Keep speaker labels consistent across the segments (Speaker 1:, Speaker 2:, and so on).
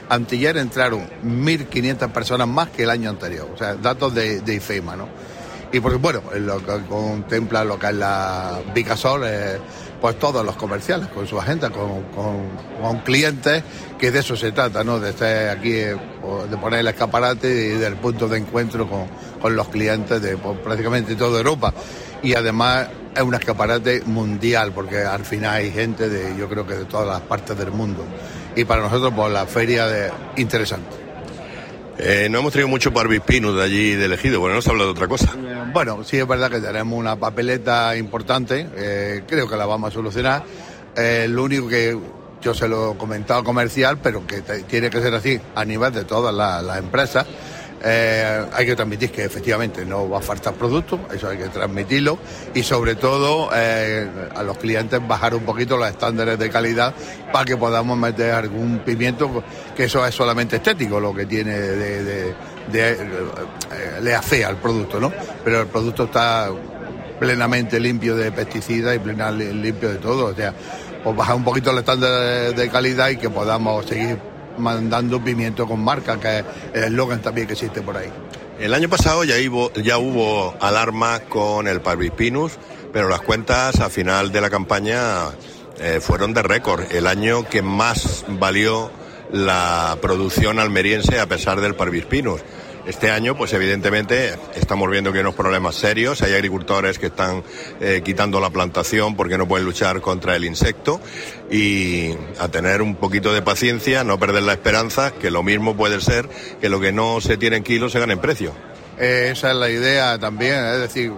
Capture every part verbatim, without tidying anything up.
Speaker 1: anteayer entraron mil quinientas personas más que el año anterior, o sea, datos de, de IFEMA, ¿no? Y porque, bueno, lo que contempla lo que es la Vicasol, eh, pues todos los comerciales, con su agenda, con, con, con clientes, que de eso se trata, ¿no? De estar aquí, eh, de poner el escaparate y del punto de encuentro con, con los clientes de pues, prácticamente toda Europa. Y además es un escaparate mundial, porque al final hay gente de, yo creo que de todas las partes del mundo. Y para nosotros, pues la feria de interesante.
Speaker 2: Eh, no hemos traído mucho Parvispinus de allí de Ejido, bueno, no se habla de otra cosa.
Speaker 1: Eh, bueno, sí es verdad que tenemos una papeleta importante, eh, creo que la vamos a solucionar. Eh, lo único que yo se lo he comentado comercial, pero que te, tiene que ser así a nivel de todas las, las empresas. Eh, hay que transmitir que efectivamente no va a faltar producto, eso hay que transmitirlo, y sobre todo eh, a los clientes bajar un poquito los estándares de calidad para que podamos meter algún pimiento, que eso es solamente estético, lo que tiene de, de, de, de eh, le hace al producto, ¿no? Pero el producto está plenamente limpio de pesticidas y plenamente limpio de todo, o sea, pues bajar un poquito los estándares de calidad y que podamos seguir mandando pimiento con marca, que es el eslogan también que existe por ahí.
Speaker 2: El año pasado ya hubo, ya hubo alarma con el Parvispinus, pero las cuentas a final de la campaña eh, fueron de récord. El año que más valió la producción almeriense a pesar del Parvispinus. Este año, pues evidentemente, estamos viendo que hay unos problemas serios. Hay agricultores que están eh, quitando la plantación porque no pueden luchar contra el insecto. Y a tener un poquito de paciencia, no perder la esperanza, que lo mismo puede ser que lo que no se tiene en kilos se gane en precio.
Speaker 1: Eh, esa es la idea también, es decir,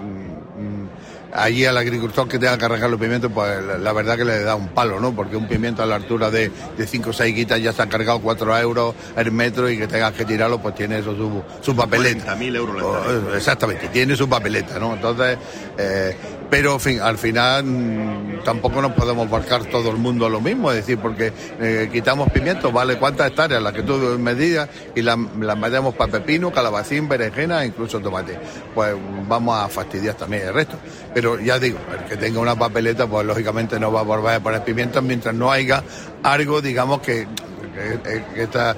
Speaker 1: allí al agricultor que tenga que arrancar los pimientos, pues la, la verdad que le da un palo, ¿no? Porque un pimiento a la altura de, de cinco o seis guitas ya se ha cargado cuatro euros el metro, y que tengas que tirarlo, pues tiene eso su, su papeleta.
Speaker 2: cuarenta mil euros.
Speaker 1: Oh, exactamente, tiene su papeleta, ¿no? Entonces, eh, pero en fin, al final mmm, tampoco nos podemos marcar todo el mundo lo mismo, es decir, porque eh, quitamos pimientos, ¿vale? ¿Cuántas hectáreas? Las que tú me digas, y las, las metemos para pepino, calabacín, berenjena e incluso tomate. Pues vamos a fastidiar también el resto. Pero ya digo, el que tenga una papeleta, pues lógicamente no va a volver a poner pimientos mientras no haya algo, digamos, que, que, que esta,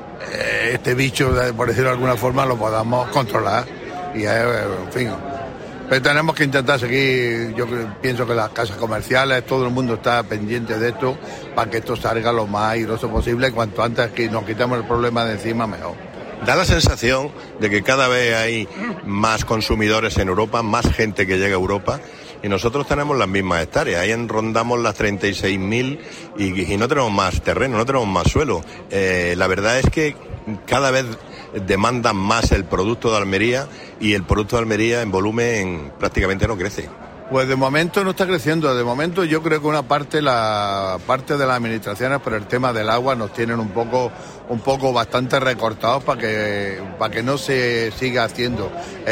Speaker 1: este bicho, por decirlo de alguna forma, lo podamos controlar. Y en fin, pero tenemos que intentar seguir. Yo pienso que las casas comerciales, todo el mundo está pendiente de esto para que esto salga lo más airoso posible. Cuanto antes que nos quitemos el problema de encima, mejor.
Speaker 2: Da la sensación de que cada vez hay más consumidores en Europa, más gente que llega a Europa, y nosotros tenemos las mismas hectáreas. Ahí rondamos las treinta y seis mil y, y no tenemos más terreno, no tenemos más suelo. Eh, la verdad es que cada vez demandan más el producto de Almería, y el producto de Almería en volumen prácticamente no crece.
Speaker 1: Pues de momento no está creciendo. De momento yo creo que una parte, la parte de las administraciones, por el tema del agua, nos tienen un poco, un poco bastante recortados para que, para que no se siga haciendo.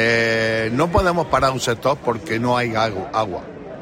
Speaker 1: Eh, no podemos parar un sector porque no hay agua.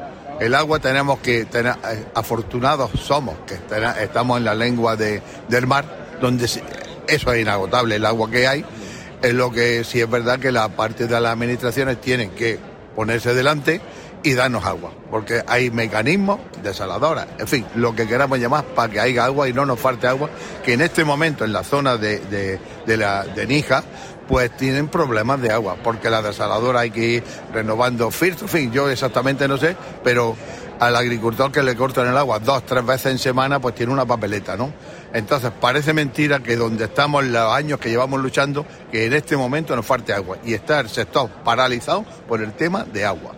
Speaker 1: El agua tenemos que tener, afortunados somos que tener, estamos en la lengua de, del mar, donde se, eso es inagotable, el agua que hay. Es lo que sí es verdad que la parte de las administraciones tienen que ponerse delante y darnos agua, porque hay mecanismos desaladoras, en fin, lo que queramos llamar, para que haya agua y no nos falte agua, que en este momento en la zona de, de, de, la, de Níjar, pues tienen problemas de agua, porque la desaladora hay que ir renovando filtros, en fin, yo exactamente no sé, pero al agricultor que le cortan el agua dos, tres veces en semana, pues tiene una papeleta, ¿no? Entonces parece mentira que donde estamos los años que llevamos luchando, que en este momento nos falte agua, y está el sector paralizado por el tema de agua.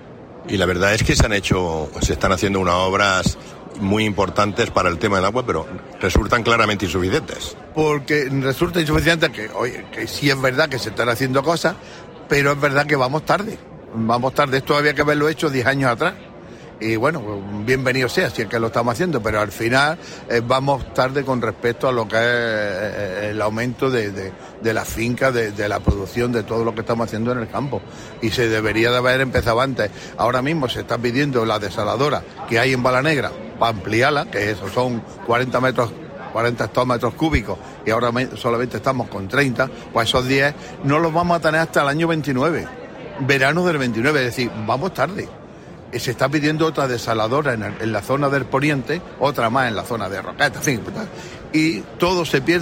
Speaker 2: Y la verdad es que se han hecho, se están haciendo unas obras muy importantes para el tema del agua, pero resultan claramente insuficientes.
Speaker 1: Porque resulta insuficiente que, oye, que sí es verdad que se están haciendo cosas, pero es verdad que vamos tarde. Vamos tarde, esto había que haberlo hecho diez años atrás. Y bueno, bienvenido sea si es que lo estamos haciendo, pero al final eh, vamos tarde con respecto a lo que es eh, el aumento de, de, de las fincas, de, de la producción, de todo lo que estamos haciendo en el campo. Y se debería de haber empezado antes. Ahora mismo se está pidiendo la desaladora que hay en Balanegra para ampliarla, que eso son cuarenta metros, cuarenta hectómetros cúbicos, y ahora solamente estamos con treinta, pues esos diez no los vamos a tener hasta el año veintinueve, verano del veintinueve, es decir, vamos tarde. Se está pidiendo otra desaladora en, el, en la zona del poniente, otra más en la zona de Roqueta, en fin, y todo se pierde.